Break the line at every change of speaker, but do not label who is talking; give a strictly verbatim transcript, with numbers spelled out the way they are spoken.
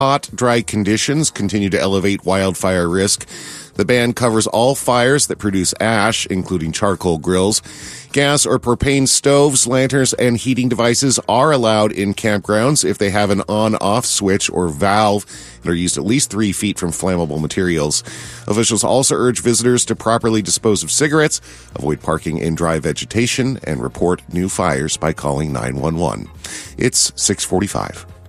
Hot, dry conditions continue to elevate wildfire risk. The ban covers all fires that produce ash, including charcoal grills. Gas or propane stoves, lanterns, and heating devices are allowed in campgrounds if they have an on-off switch or valve and are used at least three feet from flammable materials. Officials also urge visitors to properly dispose of cigarettes, avoid parking in dry vegetation, and report new fires by calling nine one one. It's six forty-five.